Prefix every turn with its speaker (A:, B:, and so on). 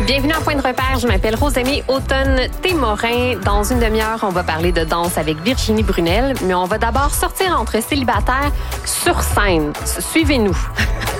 A: Bienvenue à Point de repère. Je m'appelle Rosemée Automne-Témorin. Dans une demi-heure, on va parler de danse avec Virginie Brunel, mais on va d'abord sortir entre célibataires sur scène. Suivez-nous.